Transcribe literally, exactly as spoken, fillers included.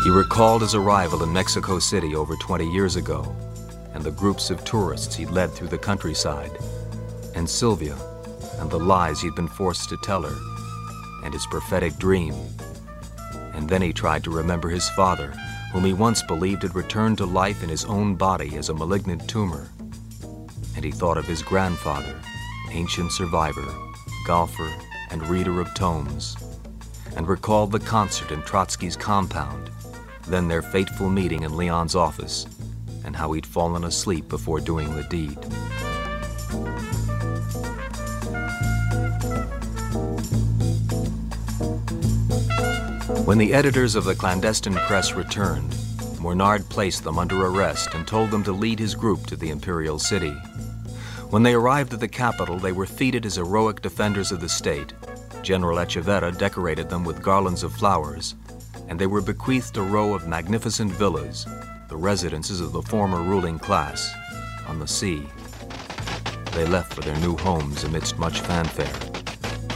He recalled his arrival in Mexico City over twenty years ago, and the groups of tourists he'd led through the countryside, and Sylvia, and the lies he'd been forced to tell her, and his prophetic dream. And then he tried to remember his father, whom he once believed had returned to life in his own body as a malignant tumor. And he thought of his grandfather, ancient survivor, golfer, and reader of tomes, and recalled the concert in Trotsky's compound, then their fateful meeting in Leon's office, and how he'd fallen asleep before doing the deed. When the editors of the clandestine press returned, Mornard placed them under arrest and told them to lead his group to the imperial city. When they arrived at the capital, they were feted as heroic defenders of the state. General Echeverria decorated them with garlands of flowers, and they were bequeathed a row of magnificent villas, the residences of the former ruling class, on the sea. They left for their new homes amidst much fanfare.